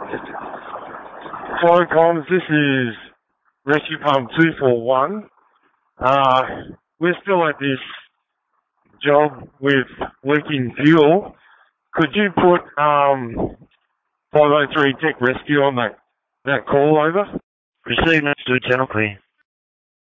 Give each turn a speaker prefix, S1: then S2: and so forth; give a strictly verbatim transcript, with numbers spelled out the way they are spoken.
S1: Hello, comms. This is Rescue Pump two four one. Uh, we're still at this job with leaking fuel. Could you put um, five oh three Tech Rescue on that, that call over?
S2: Proceed, let's do channel clear.